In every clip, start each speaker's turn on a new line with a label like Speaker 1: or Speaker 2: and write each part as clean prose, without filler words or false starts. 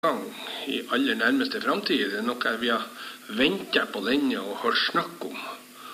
Speaker 1: gang i aller nærmeste fremtid. Det noe vi har ventet på lenge og hørt snakk om.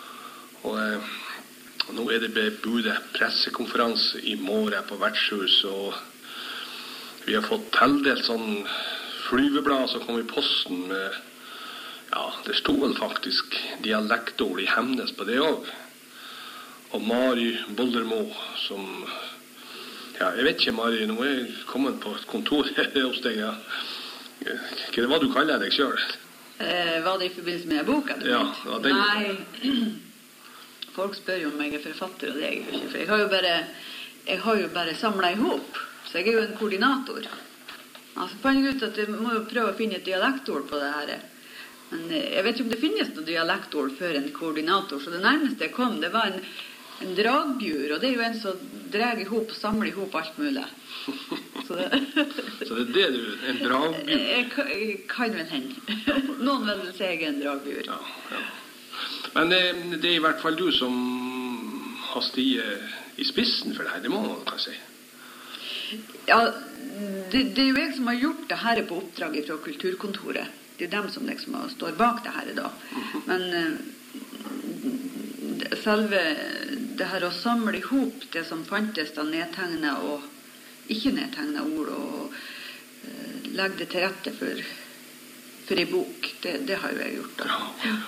Speaker 1: Og nå det bebudet pressekonferanse i morgen på Vertshus, og vi har fått tildelt sånn flyveblad som kom i posten med, det stod vel faktisk dialektord i Hemnes på det også. Og Mari Boldermo som, jeg vet ikke Mari, nå jeg kommet på et kontor hos deg, Hva det var du kaller deg selv?
Speaker 2: Var det i forbindelse med boka?
Speaker 1: Ja, den.
Speaker 2: Nei, folk spør jo om jeg forfatter, og det jeg ikke, for jeg har jo bare samlet ihop, så jeg jo en koordinator. Altså fant jeg ut at jeg må jo prøve å finne et dialektord på det her. Men jeg vet ikke om det finnes noe dialektord før en koordinator, så det nærmeste jeg kom, det var en dragbjur, og det jo en som drar ihop og samler ihop alt mulig. Så
Speaker 1: det du, en dragbjur?
Speaker 2: Jeg kan vel hende. Noen vil si jeg en dragbjur.
Speaker 1: Ja. Men det i hvert fall du som har stiget i spissen for det her, det må man kan si.
Speaker 2: Ja, det jo jeg som har gjort det her på oppdraget fra Kulturkontoret. Det dem som liksom står bak det her da. Men selve det her å samle ihop det som fantes da nedtegnet og ikke nedtegnet ord og legge det til rette for en bok, det har jo jeg gjort da.
Speaker 1: Ja.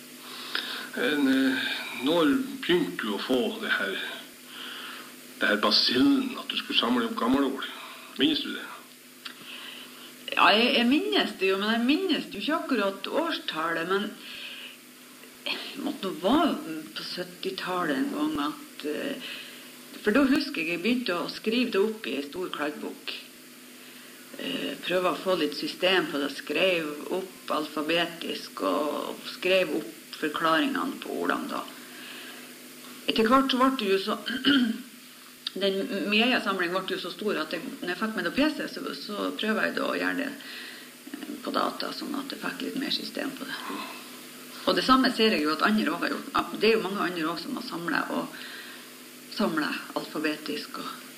Speaker 1: Når begynte du å få det her basillen, at du skulle samle opp gamle ord? Minnes du det?
Speaker 2: Ja, jeg minnes det jo, men jeg minnes det jo ikke akkurat årstallet, men jeg måtte nå være på 70-tallet en gang for da husker jeg begynte å skrive det opp i en stor kladdebok. Prøve å få litt system på det, skrev opp alfabetisk og skrev opp forklaringene på ordene da. Etter hvert så ble det jo så den mediesamlingen ble jo så stor at når jeg fikk med det PC, så prøver jeg da å gjøre det på data, sånn at jeg fikk litt mer system på det. Og det samme ser jeg jo at andre også har gjort. Det jo mange andre også som har samlet alfabetisk.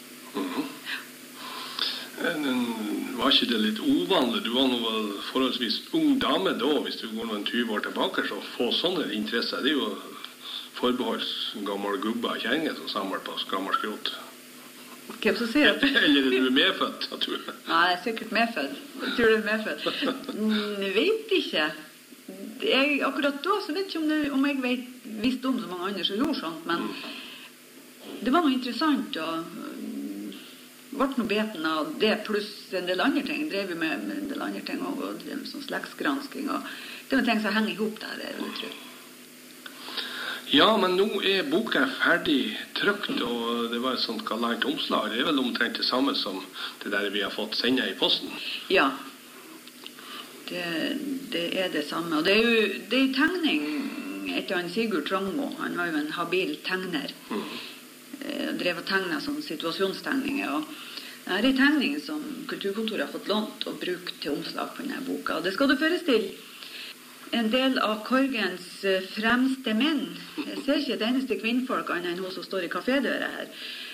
Speaker 1: Var ikke det litt uvanlig? Du var nå forholdsvis ung dame da, hvis du går noen 20 år tilbake, så få sånne interesser. Det jo forbeholds gammel gubbe og kjenge som samler på gammel skrot.
Speaker 2: Hvem som sier det?
Speaker 1: Eller du medfødt, jeg tror.
Speaker 2: Nei, jeg sikkert medfødt. Jeg tror du medfødt. Jeg vet ikke. Akkurat da så vet jeg ikke om jeg visste om så mange andre som gjorde sånt, men det var noe interessant og ble noe beten av det pluss en del andre ting. Drev vi med en del andre ting også, og drev med sånn slektsgransking, og det var ting som henger ihop der, jeg vil tro.
Speaker 1: Ja, men nå boka ferdig trykt, og det var et sånt galant omslag. Det vel omtrent det samme som det der vi har fått sendet i posten.
Speaker 2: Ja, det det samme. Og det jo tegning etter han Sigurd Trongmo. Han var jo en habil tegner. Drev og tegnet sånne situasjonstegninger. Og det en tegning som Kulturkontoret har fått lånt og brukt til omslag på denne boka. Og det skal du forestille en del av Korgens fremste menn. Jeg ser ikke et eneste kvinnfolk annet enn hun som står i kafédøra her.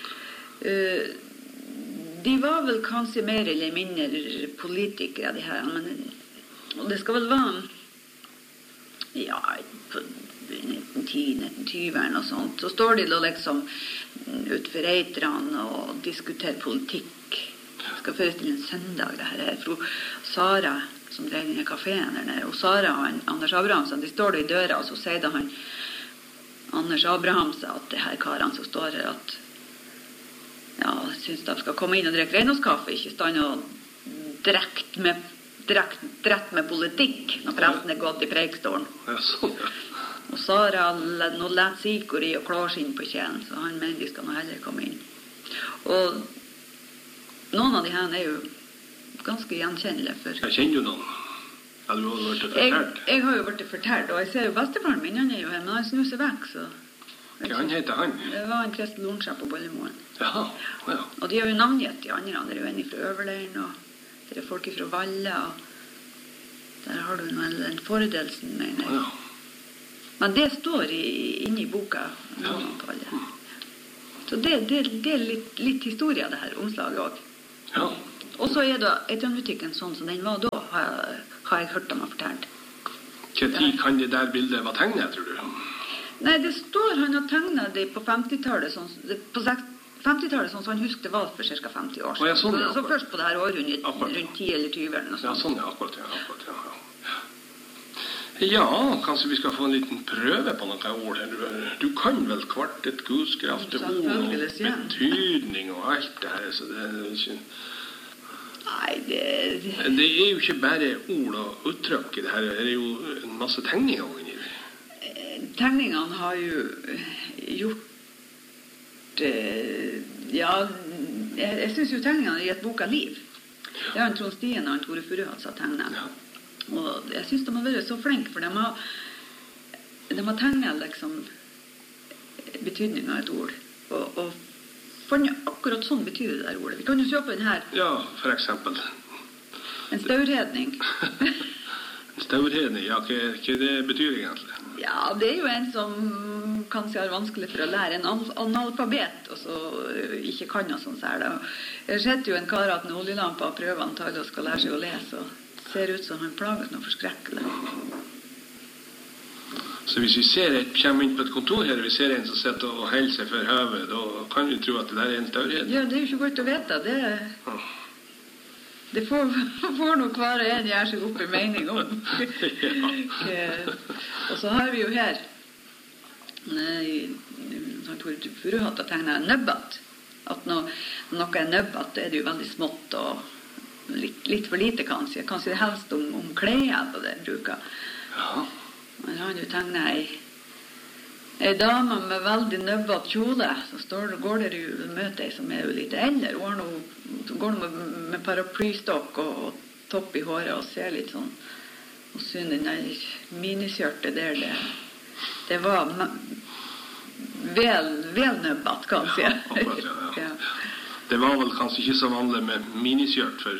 Speaker 2: De var vel kanskje mer eller mindre politikere, de her, og det skal vel være på 1910-1920 og sånt. Så står de da liksom utenfor Eitrene og diskuterer politikk. Jeg skal forestille en søndag det her. For Sara som drev denne kaféen der nede, og Sara og Anders Abrahamsen, de står der i døra, og så sier det han Anders Abrahamsen at det her karene som står her, at jeg synes de skal komme inn og drikke renholdskaffe, ikke stand og drekt med politikk når presten gått i preikstolen. Og Sara nå lett sikori og klarskinn på kjelen, så han mener de skal nå heller komme inn. Og noen av de her jo ganske gjenkjennelige for...
Speaker 1: Jeg kjenner jo noen. Ja, du har vært fortalt.
Speaker 2: Jeg har jo vært fortalt, og jeg ser jo bestefaren min, han jo her, men han snur seg vekk, så...
Speaker 1: Hva han heter han?
Speaker 2: Det var en Kristel Lornsjær på Bollemoen.
Speaker 1: Ja.
Speaker 2: Og de har jo navngitt de andre. Det jo en fra Øverleiren, og det folk fra Valle, og der har du en Fordelsen, mener jeg.
Speaker 1: Ja.
Speaker 2: Men det står inne i boka.
Speaker 1: Ja.
Speaker 2: Så det litt historie, det her omslaget også.
Speaker 1: Ja.
Speaker 2: Og så da Etran-butikken sånn som den var da, har jeg hørt dem ha fortalt.
Speaker 1: Hva tid kan det der bildet være tegnet, tror du?
Speaker 2: Nei, det står han har tegnet det på 50-tallet, på 50-tallet, sånn som han husker det var for ca. 50 år siden.
Speaker 1: Sånn,
Speaker 2: så først på det her århundret, rundt 10 eller 20 eller noe sånt.
Speaker 1: Ja, sånn, akkurat. Ja, kanskje vi skal få en liten prøve på noen ord her. Du kan vel kvartet, gudskraft, ord og betydning og alt det her, så det ikke...
Speaker 2: Nei,
Speaker 1: det jo ikke bare ord og uttrykk i det her, det jo en masse tegninger inni det.
Speaker 2: Tegningene har jo gjort ja, jeg synes jo tegningene har gitt boka liv. Det har en Trond Stien og en Tore Furuhatt som har tegnet.
Speaker 1: Ja.
Speaker 2: Og jeg synes de har vært så flinke, for de har tegnet liksom betydningen av et ord. Og funnet akkurat sånn betyr det der ordet. Vi kan jo se på den her.
Speaker 1: Ja, for eksempel.
Speaker 2: En staurredning.
Speaker 1: En staurredning, ja, hva det betyr egentlig?
Speaker 2: Ja, det jo en som kanskje har vanskelig for å lære en analfabet, og så ikke kan noe sånt her. Jeg har sett jo en kar at en oljelampe av prøvene tar og skal lære seg å lese, og ser ut som han plages noe forskrekkelig.
Speaker 1: Så hvis vi kommer inn på et kontor her, og vi ser en som sitter og holder seg for høvet, da kan vi tro at det der en staurredning.
Speaker 2: Ja, det jo ikke godt å vite. Det får nok hver en gjøre seg opp i mening om. Og så har vi jo her Tore Furuhatt har tegnet nøbbat. At noe nøbbat, det jo veldig smått og litt for lite, kanskje. Kanskje det helst om klær på det bruker.
Speaker 1: Ja.
Speaker 2: Men han jo tegnet ei dame med veldig nøbbat kjole, så går det jo møte ei som jo litt eldre. Hun går med paraplystokk og topp i håret og ser litt sånn. Og synes den der miniskjørtet der, det var vel nøbbat, kanskje.
Speaker 1: Ja, akkurat, ja. Det var vel kanskje ikke så vanlig med miniskjørt for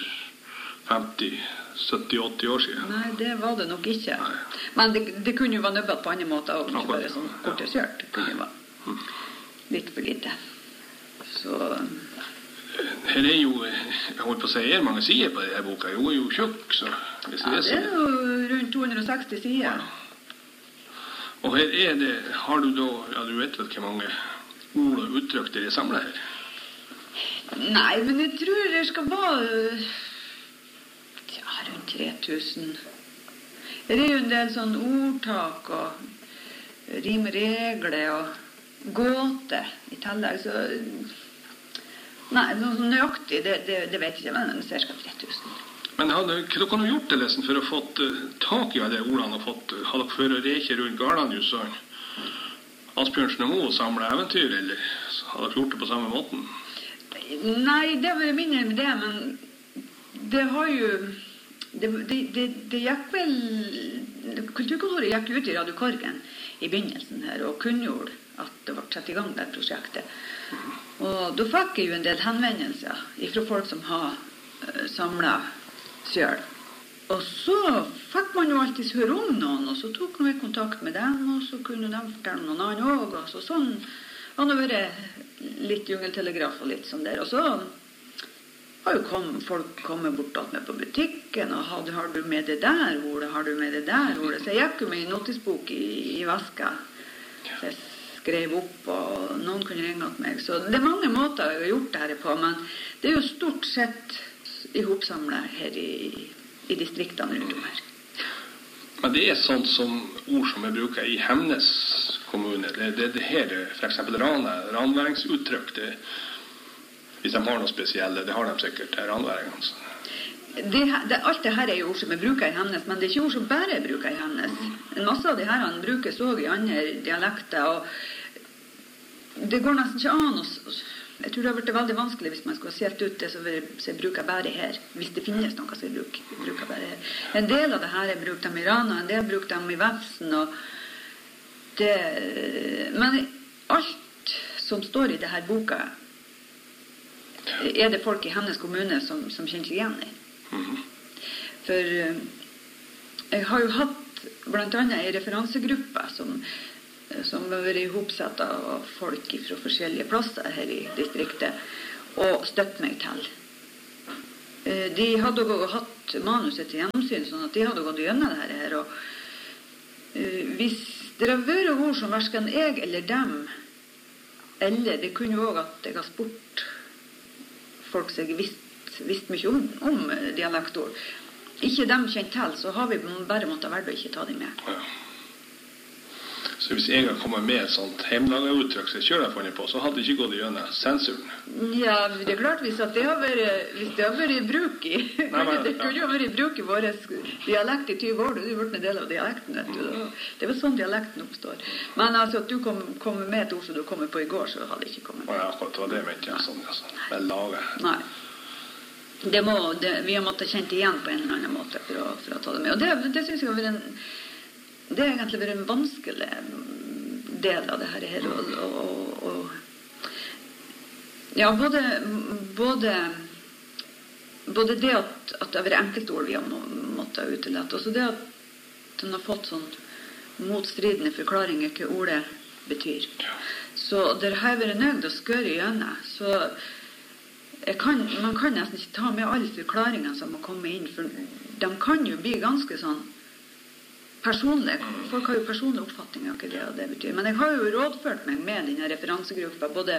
Speaker 1: 50-70-80 år siden.
Speaker 2: Nei, det var det nok ikke. Nei. Men det kunne jo være nøbbat på andre måter, og ikke bare sånn korte skjørt. Det kunne jo være litt for lite. Så...
Speaker 1: Her jo, jeg holdt på å si, mange sider på denne boka. Jo, jo tjukk, så...
Speaker 2: Ja, det jo rundt 260 sider.
Speaker 1: Ja. Og her det, har du da, ja, du vet vel hvor mange ord og uttrykk det samlet her?
Speaker 2: Nei, men jeg tror det skal være... rundt 3000. Det jo en del sånn ordtak og rimregler og gåte i tillegg, så... Nei, noe nøyaktig, det vet jeg ikke, men det ca. 3000. Men
Speaker 1: hva dere gjort det lesen for å få tak i alle ordene og har dere for å reke rundt Garlandjus og Asbjørnsen og Moe og samle eventyr, eller har dere gjort det på samme måten?
Speaker 2: Nei, det var mindre med det, men det har jo... Det gikk vel... Kulturkontoret gikk ut i Radio Korgen i begynnelsen her og kunngjorde at det var satt i gang det prosjektet. Og da fikk jeg jo en del henvendelser fra folk som har samlet selv. Og så fikk man jo alltid høre om noen, og så tok noen kontakt med dem, og så kunne de fortelle noen annen også. Og så sånn har det vært litt jungeltelegraf og litt sånn der. Og så har jo folk kommet bortatt med på butikken, og har du med det der ordet, har du med det der ordet. Så jeg gikk jo med en notisbok i veska. Så jeg skrev opp, og noen kunne ringe til meg. Så det mange måter jeg har gjort det her på, men det jo stort sett i hopsamlet her i distriktene rundt om her.
Speaker 1: Men det sånt som ord som jeg bruker i Hemnes kommune. Det her, for eksempel ranværingsuttrykk, hvis de har noe spesielle, det har de sikkert, ranværingene.
Speaker 2: Alt det her jo ord som jeg bruker i Hemnes, men det ikke ord som bare jeg bruker i Hemnes. En masse av de her brukes også i andre dialekter, og det går nesten ikke an å... Jeg tror det har vært veldig vanskelig hvis man skulle ha sett ut det som jeg bruker bare her, hvis det finnes noe som jeg bruker bare her. En del av det her jeg bruker dem i Rana, en del bruker dem i Vefsen, og det... Men alt som står i det her boka, det folk i Hemnes kommune som kjenner seg igjen i. For jeg har jo hatt blant annet en referansegruppe som har vært ihopsatt av folk fra forskjellige plasser her i distriktet og støtt meg til. De hadde også hatt manuset til gjennomsyn, sånn at de hadde gått gjennom det her. Og hvis det har vært ord som hverken jeg eller dem, eller det kunne jo også at jeg har spurt folk som jeg visst mye om dialektord, ikke dem kjent til, så har vi bare måttet være å ikke ta dem med.
Speaker 1: Ja. Så hvis jeg har kommet med et sånt hjemmelaget uttrykk som jeg selv har funnet på, så hadde det ikke gått gjennom sensuren.
Speaker 2: Ja, det klart hvis det har vært i bruk i, det kunne jo vært i bruk i vår dialekt i 20 år, det er jo vært en del av dialekten, vet du. Det er vel sånn dialekten oppstår. Men altså, at du kommer med et ord som du kommer på i går, så hadde jeg ikke kommet med.
Speaker 1: Ja, akkurat, det var det jeg mente, sånn, altså. Det er laget.
Speaker 2: Nei. Vi har måttet kjent igjen på en eller annen måte for å ta det med. Og det synes jeg har vært det har egentlig vært en vanskelig del av det her. Ja, både det at det har vært enkeltord vi har måttet utelette, og så det at den har fått sånn motstridende forklaringer hva ordet betyr. Så det har vært nødt å skøre igjennom, så man kan nesten ikke ta med alle forklaringene som må komme inn, for de kan jo bli ganske sånn personlige. Folk har jo personlige oppfatninger av hva det betyr. Men jeg har jo rådført meg med denne referansegruppa, både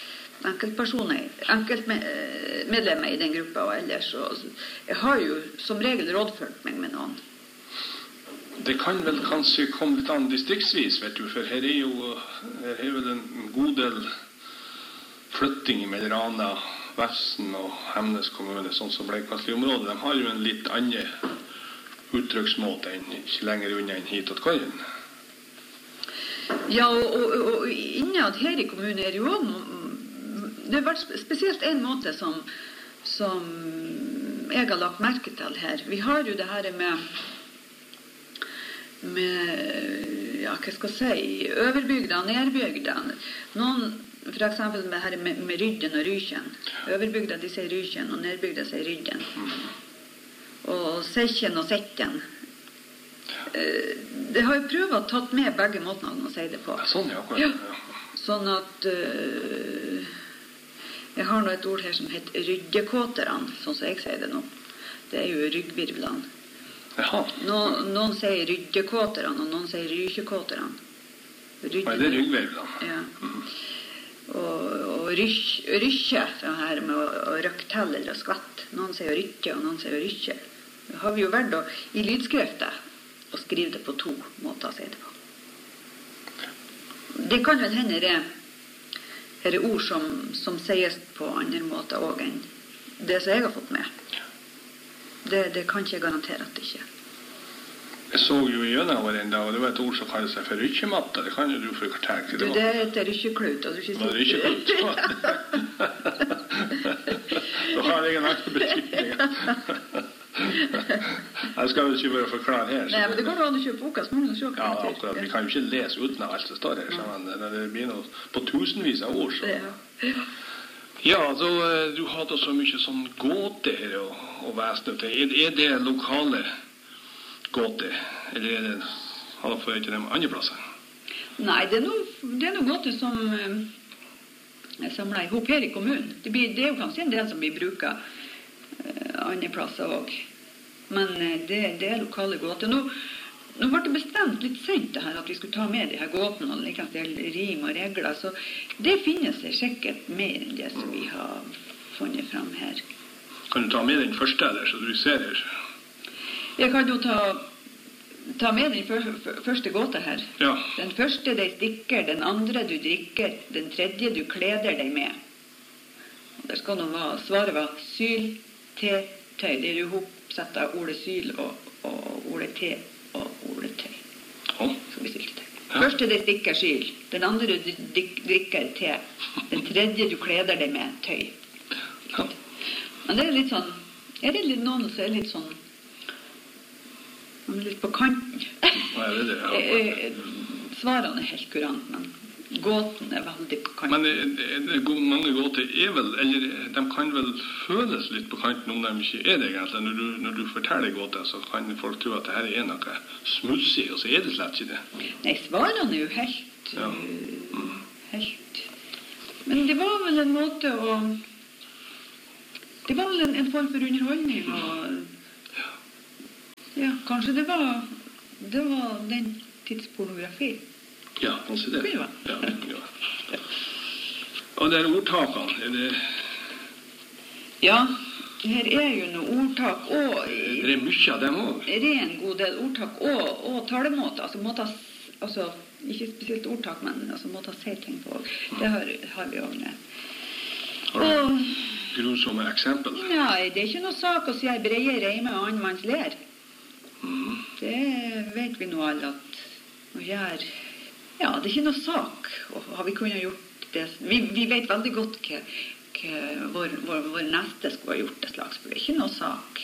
Speaker 2: enkeltmedlemmer i den gruppa og ellers. Og jeg har jo som regel rådført meg med noen.
Speaker 1: Det kan vel kanskje komme litt an distriktsvis, vet du, for her er vel en god del flytting mellom Rana, Vefsn og Hemnes kommune, sånn som Bleikvassli-området. De har jo en litt annen uttrykksmåte enn ikke lenger unna enn hit og Køyen. Ja, og innad her i kommunen er det jo det har vært spesielt en måte som jeg har lagt merke til her. Vi har jo det her med ja, hva skal jeg si, overbygda og nedbygda. Noen, for eksempel med, her med Rydden og Rykjen. Overbygda de sier Rykjen, og nedbygda sier Rydden. Og Sekkjen og Sekken. Det har jeg prøvd å tatt med begge måtene å si det på. Sånn, ja.
Speaker 2: Ja. Sånn at jeg har nå et ord her som heter ryggekåterne, sånn som jeg sier det nå. Det er jo ryggvirvlene. Noen sier ryggekåterne, og noen sier rykekåterne.
Speaker 1: Hva er det ryggvirvlene?
Speaker 2: Ja. Og rykke, sånn her med å røkke til eller å skvette. Noen sier rykke, og noen sier rykke. Det har vi jo vært i lydskriftet å skrive det på 2 måter å si det på. Det kan vel hende det er ord som sies på andre måter også enn det som jeg har fått med. Det kan ikke jeg garantere at det ikke.
Speaker 1: Jeg så jo i Gjønavår en dag, og det var et ord som kallet seg for rykkematta. Det kan jo du fortelle.
Speaker 2: Det heter rykkeklut, og du ikke sier
Speaker 1: rykkeklut. Da har jeg en annen betydning. Jeg skal jo ikke bare forklare her.
Speaker 2: Nei, men det går an å kjøpe boka, så må du se hva det betyr.
Speaker 1: Ja, vi kan jo ikke lese uten av alt som står her, men det blir noe på tusenvis av ord. Så. Ja, så du har da så mye sånn gåte her og væsne til. Er det lokale gåte, eller har du fått til dem andre plasser?
Speaker 2: Nei, det er noe gåte som er samlet i hop her i kommunen. Det er jo kanskje en del som blir bruket andre plasser også. Men det er lokale gåter. Nå ble det bestemt litt sent det her at vi skulle ta med de her gåtene og like til rim og regler, så det finnes sikkert mer enn det som vi har funnet frem her.
Speaker 1: Kan du ta med den første der, så du ser her?
Speaker 2: Jeg kan jo ta med den første gåta her.
Speaker 1: Ja. Den
Speaker 2: første deg stikker, den andre du drikker, den tredje du kleder deg med. Og der skal svaret var syl, te, tøy. Det er jo hopsett av ordet syl og ordet te og ordet tøy. Så vi stilte tøy. Første deg stikker syl, den andre du drikker te, den tredje du kleder deg med tøy. Men det er litt sånn, noen som er litt sånn litt på kanten.
Speaker 1: Hva er det? Ja.
Speaker 2: Svarene er helt kurant, men gåten er veldig på kanten.
Speaker 1: Men mange gåter er vel, eller de kan vel føles litt på kanten om de ikke er det egentlig. Når du forteller gåter, så kan folk tro at det her er noe smutsig, og så er det slett ikke det.
Speaker 2: Nei, svarene er jo helt... helt... Men det var vel en måte å Det var en form for underholdning, og ja, kanskje det var den tids pornografi.
Speaker 1: Ja, kanskje det.
Speaker 2: Ja.
Speaker 1: Ja. Og det ordtakene, det...
Speaker 2: Ja, her jo noen ordtak, og...
Speaker 1: Det mye av dem også.
Speaker 2: Det en god del ordtak, og talemåter, altså ikke spesielt ordtak, men altså måter å si ting på. Det har vi også med.
Speaker 1: Har du grusomme eksempel?
Speaker 2: Nei, det ikke noe sak å si at breie reime og annen manns ler. Det vet vi nå alle at å gjøre. Ja, det ikke noe sak. Og har vi kunnet gjort det? Vi vet veldig godt hva vår neste skulle ha gjort det slags, for det ikke noe sak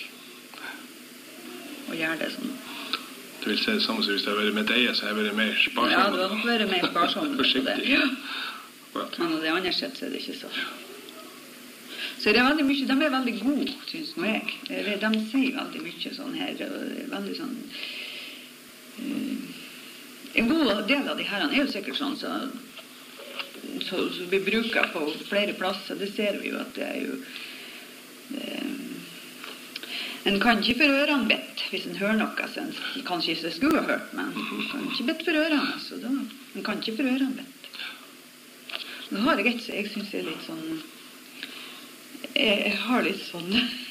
Speaker 2: å gjøre det sånn.
Speaker 1: Du vil si det samme som hvis det har vært med deg, så har jeg vært mer sparsom.
Speaker 2: Ja, det har vært mer sparsom.
Speaker 1: Forsiktig.
Speaker 2: Ja.
Speaker 1: Men
Speaker 2: det andre sett så det ikke så. Så det veldig mye, de veldig gode, synes nå jeg. De sier veldig mye sånn her, veldig sånn... En god del av de herrene jo sikkert sånn, så vi bruker på flere plasser. Det ser vi jo at det jo... En kan ikke for ørene bedt hvis en hører noe, så en kanskje ikke skulle ha hørt, men en kan ikke bedt for ørene, så da... En kan ikke for ørene bedt. Nå har jeg rett, så jeg synes det litt sånn... Jeg har litt sånn...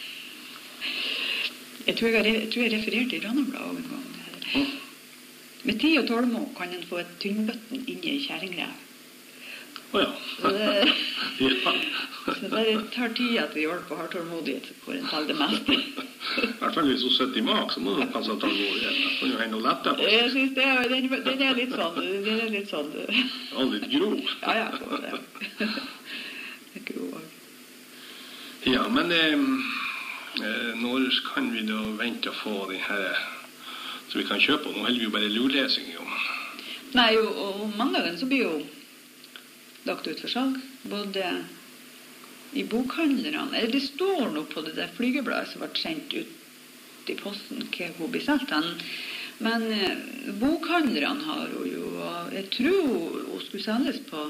Speaker 2: Jeg tror jeg refererte i Rannabladet en gang. Med 10 og 12 må kan en få et tynnbøtten inne i kjæringrev.
Speaker 1: Ja.
Speaker 2: Så det tar tid at vi gjør på har tålmodighet for en tal det meste.
Speaker 1: I hvert fall hvis hun sitter i mak, så må du kanskje ta tålmodighet. Det kan jo hende å lette på.
Speaker 2: Jeg synes den litt sånn... Den litt sånn...
Speaker 1: Ja, litt grov.
Speaker 2: Ja, det er grov.
Speaker 1: Ja, men når kan vi da vente å få den her så vi kan kjøpe? Nå holder vi jo bare lurlesing.
Speaker 2: Nei, og mandagen så blir jo lagt ut for salg, både i bokhandlerne, det står noe på det der flygebladet som ble sendt ut i posten, hva hun blir solgt den, men bokhandlerne har jo, jeg tror hun skulle selges på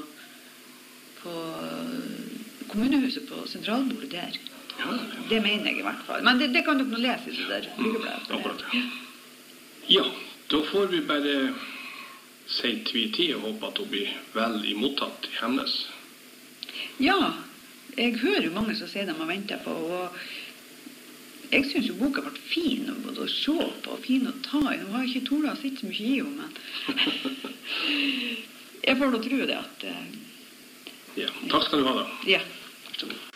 Speaker 2: kommunehuset på sentralbordet der.
Speaker 1: Ja.
Speaker 2: Det mener jeg i hvert fall, men det kan dere nå lese i det der flygebladet.
Speaker 1: Akkurat, ja, da får vi bare si tviti og håpe at hun blir vel imottatt i Hemnes.
Speaker 2: Ja, jeg hører jo mange som sier de har ventet på, og jeg synes jo boka ble fin både å se på og fin å ta i. Nå har jeg ikke Tora sitt så mye i henne, men jeg får nå tro det at...
Speaker 1: Ja, takk skal du ha da.
Speaker 2: Ja.